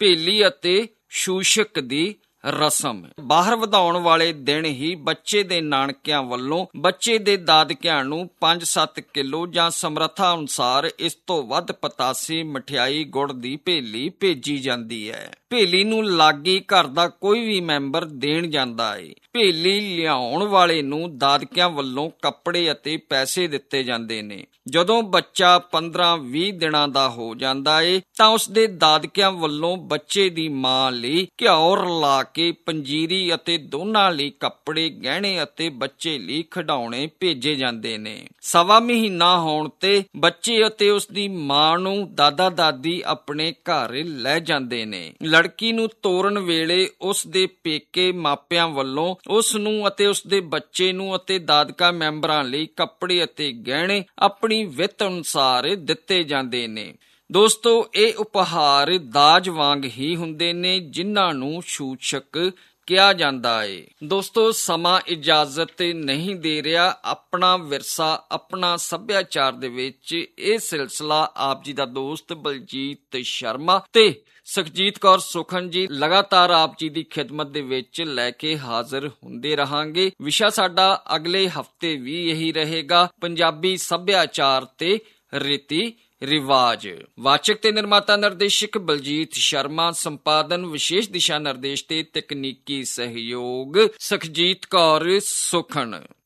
ਭੇਲੀ ਅਤੇ ਛੂਛਕ ਦੀ ਰਸਮ। ਬਾਹਰ ਵਧਾਉਣ ਵਾਲੇ ਦਿਨ ਹੀ ਬੱਚੇ ਦੇ ਨਾਨਕਿਆਂ ਵੱਲੋਂ ਬੱਚੇ ਦੇ ਦਾਦਕਿਆਂ ਨੂੰ 5-7 ਕਿਲੋ ਜਾਂ ਸਮਰੱਥਾ ਅਨੁਸਾਰ ਇਸ ਤੋਂ ਵੱਧ ਪਤਾਸੇ, ਮਠਿਆਈ, ਗੁੜ ਦੀ ਭੇਲੀ ਭੇਜੀ ਜਾਂਦੀ ਹੈ। ਭੇਲੀ ਨੂੰ ਲਾਗੀ ਘਰ ਦਾ ਕੋਈ ਵੀ ਮੈਂਬਰ ਦੇਣ ਜਾਂਦਾ ਏ। ਭੇਲੀ ਲਿਆਉਣ ਵਾਲੇ ਨੂੰ ਦਾਦਕਿਆਂ ਵੱਲੋਂ ਕੱਪੜੇ ਅਤੇ ਪੈਸੇ ਦਿੱਤੇ ਜਾਂਦੇ ਨੇ। ਜਦੋਂ ਬੱਚਾ 15-20 ਦਿਨਾਂ ਦਾ ਹੋ ਜਾਂਦਾ ਏ ਤਾਂ ਉਸ ਦੇ ਦਾਦਕਿਆਂ ਵੱਲੋਂ ਬੱਚੇ ਦੀ ਮਾਂ ਲਈ ਘਿਓ ਰਲਾ ਕੇ ਪੰਜੀਰੀ ਅਤੇ ਦੋਨਾਂ ਲਈ ਕੱਪੜੇ, ਗਹਿਣੇ ਅਤੇ ਬੱਚੇ ਲਈ ਖਿਡੌਣੇ ਭੇਜੇ ਜਾਂਦੇ ਨੇ। ਸਵਾ ਮਹੀਨਾ ਹੋਣ ਤੇ ਬੱਚੇ ਅਤੇ ਉਸ ਦੀ ਮਾਂ ਨੂੰ ਦਾਦਾ ਦਾਦੀ ਆਪਣੇ ਘਰ ਲੈ ਜਾਂਦੇ ਨੇ। ਲੜਕੀ ਨੂੰ ਤੋਰਨ ਵੇਲੇ ਉਸ ਦੇ ਪੇਕੇ ਮਾਪਿਆਂ ਵੱਲੋਂ ਉਸ ਨੂੰ ਅਤੇ ਉਸ ਦੇ ਬੱਚੇ ਨੂੰ ਅਤੇ ਦਾਦਕਾ ਮੈਂਬਰਾਂ ਲਈ ਕੱਪੜੇ ਅਤੇ ਗਹਿਣੇ ਆਪਣੀ ਵਿੱਤ ਅਨੁਸਾਰ ਦਿੱਤੇ ਜਾਂਦੇ ਨੇ। ਦੋਸਤੋ, ਇਹ ਉਪਹਾਰ ਦਾਜ ਵਾਂਗ ਹੀ ਹੁੰਦੇ ਨੇ ਜਿਨ੍ਹਾਂ ਨੂੰ ਛੂਛਕ ਕਿਹਾ ਜਾਂਦਾ ਏ। ਦੋਸਤੋ, ਸਮਾਂ ਇਜਾਜ਼ਤ ਨਹੀਂ ਦੇ ਰਿਹਾ। ਆਪਣਾ ਵਿਰਸਾ, ਆਪਣਾ ਸੱਭਿਆਚਾਰ ਦੇ ਵਿੱਚ ਇਹ ਸਿਲਸਿਲਾ ਆਪ ਜੀ ਦਾ ਦੋਸਤ ਬਲਜੀਤ ਸ਼ਰਮਾ ਤੇ ਸੁਖਜੀਤ ਕੌਰ ਸੁਖਨ ਜੀ ਲਗਾਤਾਰ ਆਪ ਜੀ ਦੀ ਖਿਦਮਤ ਦੇ ਵਿੱਚ ਲੈ ਕੇ ਹਾਜ਼ਰ ਹੁੰਦੇ ਰਹਾਂਗੇ। ਵਿਸ਼ਾ ਸਾਡਾ ਅਗਲੇ ਹਫ਼ਤੇ ਵੀ ਇਹੀ ਰਹੇਗਾ, ਪੰਜਾਬੀ ਸੱਭਿਆਚਾਰ ਤੇ ਰੀਤੀ ਰਿਵਾਜ। ਵਾਚਕ ਤੇ ਨਿਰਮਾਤਾ ਨਿਰਦੇਸ਼ਕ ਬਲਜੀਤ ਸ਼ਰਮਾ, ਸੰਪਾਦਨ ਵਿਸ਼ੇਸ਼ ਦਿਸ਼ਾ ਨਿਰਦੇਸ਼ ਤੇ ਤਕਨੀਕੀ ਸਹਿਯੋਗ ਸੁਖਜੀਤ ਕੌਰ ਸੁਖਨ।